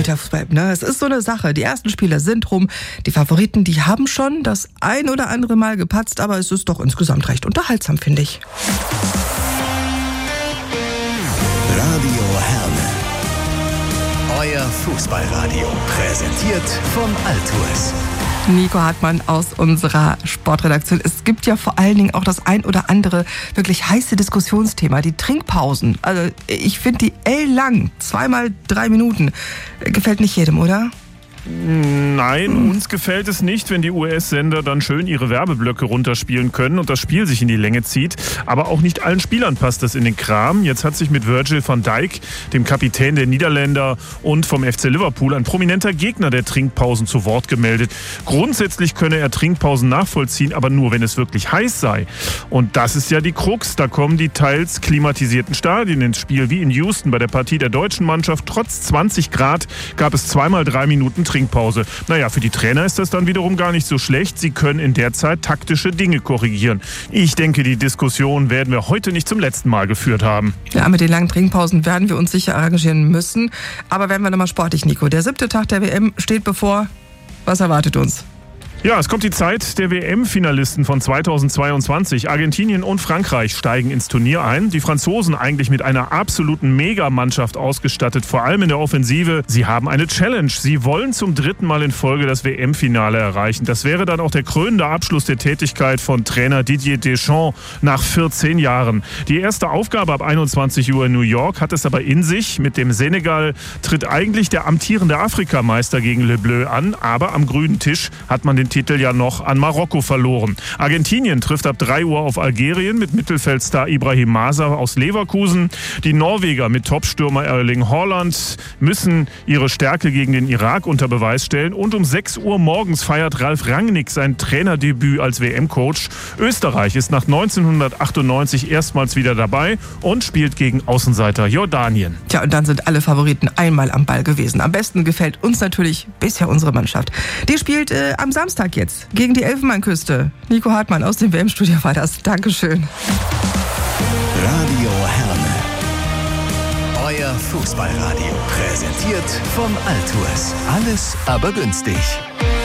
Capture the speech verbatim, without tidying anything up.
Winterfußball, ne? Es ist so eine Sache. Die ersten Spiele sind rum. Die Favoriten, die haben schon das ein oder andere Mal gepatzt, aber es ist doch insgesamt recht unterhaltsam, finde ich. Radio Herne. Euer Fußballradio. Präsentiert von Altues. Nico Hartmann aus unserer Sportredaktion. Es gibt ja vor allen Dingen auch das ein oder andere wirklich heiße Diskussionsthema, die Trinkpausen. Also ich finde die ellenlang, zweimal drei Minuten. Gefällt nicht jedem, oder? Nein, uns gefällt es nicht, wenn die U S-Sender dann schön ihre Werbeblöcke runterspielen können und das Spiel sich in die Länge zieht. Aber auch nicht allen Spielern passt das in den Kram. Jetzt hat sich mit Virgil van Dijk, dem Kapitän der Niederländer und vom F C Liverpool, ein prominenter Gegner der Trinkpausen zu Wort gemeldet. Grundsätzlich könne er Trinkpausen nachvollziehen, aber nur, wenn es wirklich heiß sei. Und das ist ja die Krux. Da kommen die teils klimatisierten Stadien ins Spiel, wie in Houston bei der Partie der deutschen Mannschaft. Trotz zwanzig Grad gab es zweimal drei Minuten Trinkpause. Trinkpause. Naja, für die Trainer ist das dann wiederum gar nicht so schlecht. Sie können in der Zeit taktische Dinge korrigieren. Ich denke, die Diskussion werden wir heute nicht zum letzten Mal geführt haben. Ja, mit den langen Trinkpausen werden wir uns sicher arrangieren müssen. Aber werden wir nochmal sportlich, Nico. Der siebte Tag der W M steht bevor. Was erwartet uns? Ja, es kommt die Zeit der W M-Finalisten von zweitausendzweiundzwanzig. Argentinien und Frankreich steigen ins Turnier ein. Die Franzosen eigentlich mit einer absoluten Megamannschaft ausgestattet, vor allem in der Offensive. Sie haben eine Challenge. Sie wollen zum dritten Mal in Folge das W M-Finale erreichen. Das wäre dann auch der krönende Abschluss der Tätigkeit von Trainer Didier Deschamps nach vierzehn Jahren. Die erste Aufgabe ab einundzwanzig Uhr in New York hat es aber in sich. Mit dem Senegal tritt eigentlich der amtierende Afrikameister gegen Le Bleu an. Aber am grünen Tisch hat man den Titel ja noch an Marokko verloren. Argentinien trifft ab drei Uhr auf Algerien mit Mittelfeldstar Ibrahim Masa aus Leverkusen. Die Norweger mit Topstürmer Erling Haaland müssen ihre Stärke gegen den Irak unter Beweis stellen. Und um sechs Uhr morgens feiert Ralf Rangnick sein Trainerdebüt als W M-Coach. Österreich ist nach neunzehnhundertachtundneunzig erstmals wieder dabei und spielt gegen Außenseiter Jordanien. Tja, und dann sind alle Favoriten einmal am Ball gewesen. Am besten gefällt uns natürlich bisher unsere Mannschaft. Die spielt äh, am Samstag jetzt gegen die Elfenbeinküste. Nico Hartmann aus dem W M-Studio war das. Dankeschön. Radio Herne. Euer Fußballradio. Präsentiert von Altues. Alles aber günstig.